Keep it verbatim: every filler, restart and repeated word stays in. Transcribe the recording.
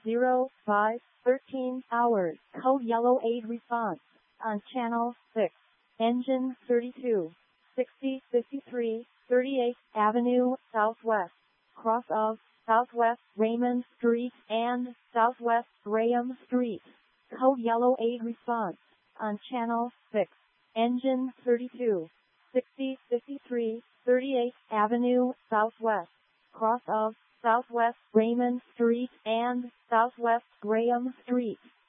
zero five thirteen hours. Code yellow aid response on channel six. Engine thirty-two sixty fifty-three thirty-eighth Avenue Southwest, cross of Southwest Raymond Street and Southwest Graham Street. Code yellow aid response on channel six. Engine thirty-two sixty fifty-three thirty-eighth Avenue Southwest, cross of Southwest Raymond Street and Southwest Graham Street.